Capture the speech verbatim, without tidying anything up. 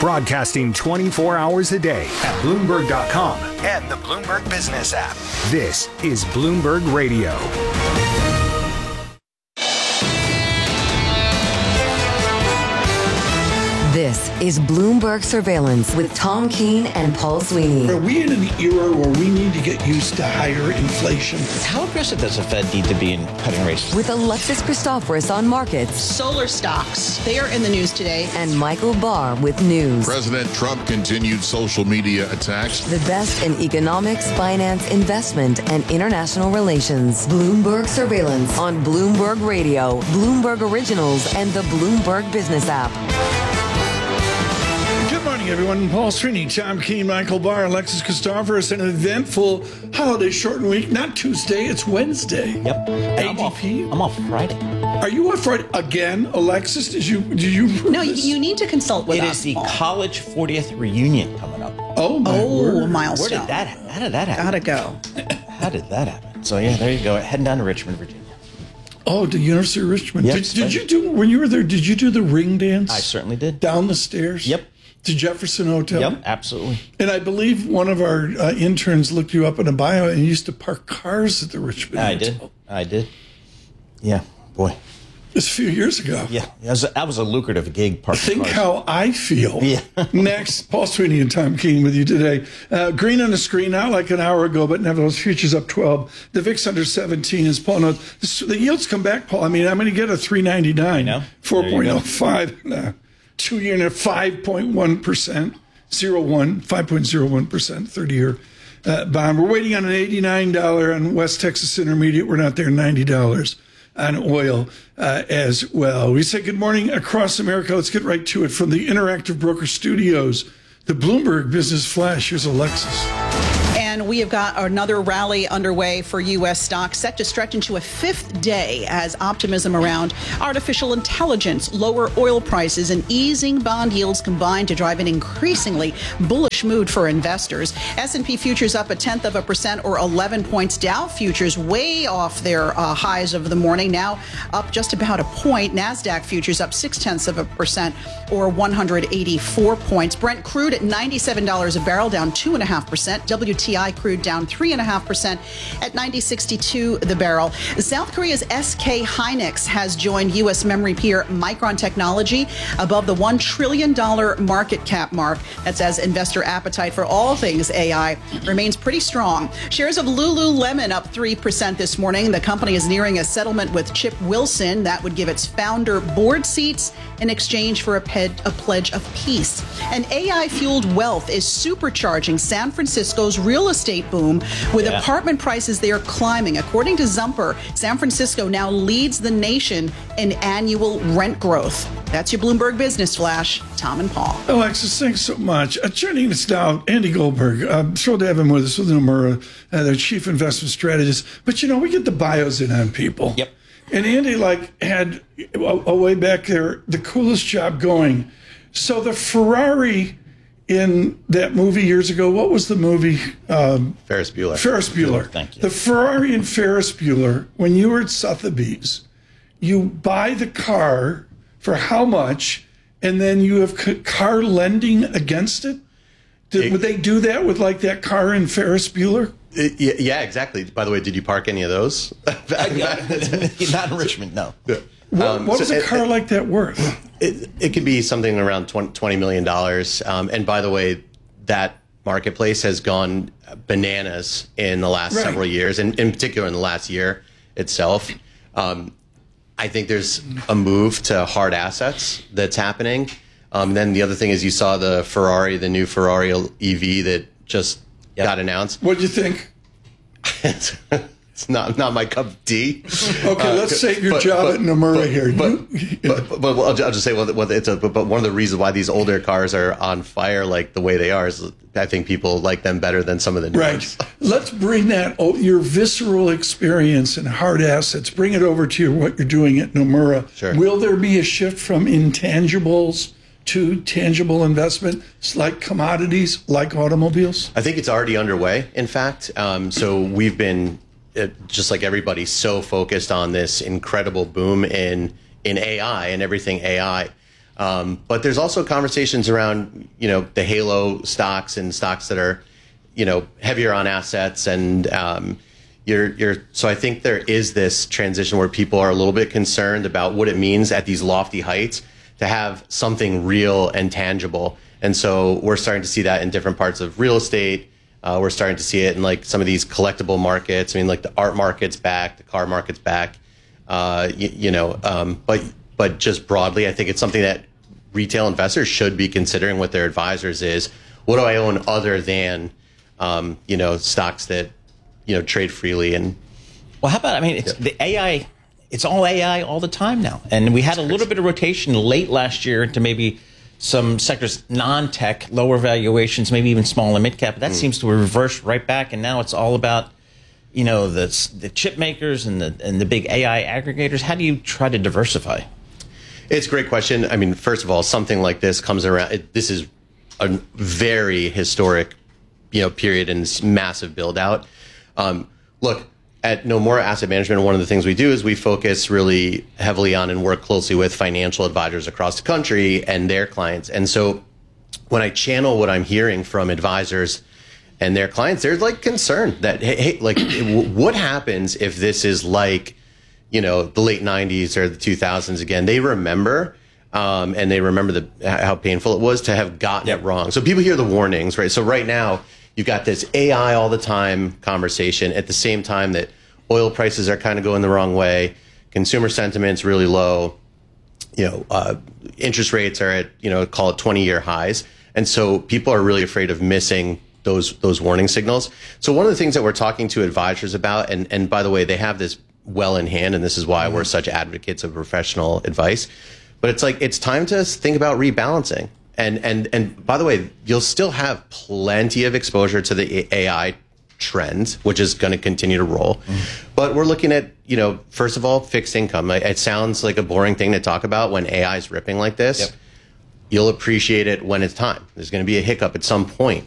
Broadcasting twenty-four hours a day at Bloomberg dot com and the Bloomberg Business app. This is Bloomberg Radio. This is Bloomberg Surveillance with Tom Keene and Paul Sweeney. Are we in an era where we need to get used to higher inflation? How aggressive does the Fed need to be in cutting rates? With Alexis Christoforous on markets. Solar stocks, they are in the news today. And Michael Barr with news. President Trump continued social media attacks. The best in economics, finance, investment, and international relations. Bloomberg Surveillance on Bloomberg Radio, Bloomberg Originals, and the Bloomberg Business app. Good morning, everyone. Paul Sweeney, Tom Keene, Michael Barr, Alexis Christoforous. An eventful holiday shortened week. Not Tuesday, it's Wednesday. Yep. A D P. I'm off, I'm off Friday. Are you off Friday again, Alexis? Did you? Did you? No, you need to consult with it us. It is the Paul. college fortieth reunion coming up. Oh my oh, word! milestone. Where did that? How did that happen? Gotta go. How did that happen? So yeah, there you go. Heading down to Richmond, Virginia. Oh, the University of Richmond. Yep, did, did you do when you were there? Did you do the ring dance? I certainly did. Down the stairs. Yep. To Jefferson Hotel. Yep, absolutely. And I believe one of our uh, interns looked you up in a bio and used to park cars at the Richmond I Hotel. did. I did. Yeah, boy. It's a few years ago. Yeah, that was a, that was a lucrative gig. Parking Think cars. how I feel. Yeah. Next, Paul Sweeney and Tom Keene with you today. Uh, green on the screen, not like an hour ago, but nevertheless, futures up twelve. The V I X under seventeen, as Paul knows. The yields come back, Paul. I mean, I'm going to get a three ninety-nine. I know. four point oh five. Nah. Two-year and five point one percent. Zero one, five point zero one percent, thirty-year uh, bond. We're waiting on an eighty-nine dollars on West Texas Intermediate. We're not there, ninety dollars on oil uh, as well. We say good morning across America. Let's get right to it from the Interactive Broker Studios, the Bloomberg Business Flash. Here's Alexis. And we have got another rally underway for U S stocks, set to stretch into a fifth day as optimism around artificial intelligence, lower oil prices, and easing bond yields combine to drive an increasingly bullish mood for investors. S and P futures up a tenth of a percent or eleven points. Dow futures way off their uh, highs of the morning, now up just about a point. NASDAQ futures up six tenths of a percent or one hundred eighty-four points. Brent crude at ninety-seven dollars a barrel, down two point five percent. W T I crude down three point five percent at ninety sixty-two the barrel. South Korea's S K Hynix has joined U S memory peer Micron Technology above the one trillion dollars market cap mark. That's as investor appetite for all things A I remains pretty strong. Shares of Lululemon up three percent this morning. The company is nearing a settlement with Chip Wilson that would give its founder board seats in exchange for a, ped- a pledge of peace. And A I-fueled wealth is supercharging San Francisco's real estate boom, with yeah. apartment prices there climbing. According to Zumper, San Francisco now leads the nation in annual rent growth. That's your Bloomberg Business Flash. Tom and Paul. Alexis, thanks so much. Uh, joining us now, Andy Goldberg. I'm thrilled to have him with us with Nomura, uh, their chief investment strategist. But, you know, we get the bios in on people. Yep. And Andy, like, had a, a way back there the coolest job going. So the Ferrari in that movie years ago, what was the movie? Um, Ferris Bueller. Ferris Bueller. Thank you. The Ferrari in Ferris Bueller, when you were at Sotheby's, you buy the car for how much, and then you have c- car lending against it? Did, it would they do that with, like, that car in Ferris Bueller? It, yeah, yeah, exactly. By the way, did you park any of those? Not in Richmond, no. What, um, what is so a car it, like that worth? It, it could be something around twenty million dollars. Um, and by the way, that marketplace has gone bananas in the last right. several years, and in particular in the last year itself. Um, I think there's a move to hard assets that's happening. Um, then the other thing is you saw the Ferrari, the new Ferrari E V that just yep. got announced. What do you think? It's not not my cup of tea. Okay, uh, let's save your but, job but, at Nomura but, here. But, you, but, but, but I'll just say, well, it's a, but one of the reasons why these older cars are on fire like the way they are is I think people like them better than some of the new right. ones. Let's bring that, oh, your visceral experience and hard assets, bring it over to what you're doing at Nomura. Sure. Will there be a shift from intangibles to tangible investment, like commodities, like automobiles? I think it's already underway, in fact. Um, so we've been, uh, just like everybody, so focused on this incredible boom in, in A I and everything A I. Um, but there's also conversations around, you know, the halo stocks and stocks that are, you know, heavier on assets. And um, you're, you're, so I think there is this transition where people are a little bit concerned about what it means at these lofty heights to have something real and tangible. And so we're starting to see that in different parts of real estate. Uh, we're starting to see it in like some of these collectible markets. I mean, like the art market's back, the car market's back, uh, you, you know, um, but, but just broadly, I think it's something that retail investors should be considering with their advisors is, what do I own other than, um, you know, stocks that, you know, trade freely? And well, how about, I mean, it's yeah. the A I, it's all A I all the time now. And we had a little bit of rotation late last year into maybe some sectors, non-tech, lower valuations, maybe even small and mid-cap. That mm. seems to have reversed right back, and now it's all about, you know, the the chip makers and the and the big A I aggregators. How do you try to diversify? It's a great question. I mean, first of all, something like this comes around. It, this is a very historic, you know, period and massive build out. Um, look. At Nomura Asset Management, one of the things we do is we focus really heavily on and work closely with financial advisors across the country and their clients. And so when I channel what I'm hearing from advisors and their clients, there's like concern that, hey, hey like what happens if this is like, you know, the late nineties or the two thousands again? They remember um, and they remember the, how painful it was to have gotten yep. it wrong. So people hear the warnings, right? So right now, you've got this A I all the time conversation at the same time that oil prices are kind of going the wrong way. Consumer sentiment's really low. You know, uh, interest rates are at, you know, call it twenty year highs. And so people are really afraid of missing those, those warning signals. So one of the things that we're talking to advisors about, and, and by the way, they have this well in hand, and this is why mm-hmm. we're such advocates of professional advice, but it's like, it's time to think about rebalancing. And and and by the way, you'll still have plenty of exposure to the A I trend, which is going to continue to roll. Mm. But we're looking at, you know, first of all, fixed income. It sounds like a boring thing to talk about when A I is ripping like this. Yep. You'll appreciate it when it's time. There's going to be a hiccup at some point.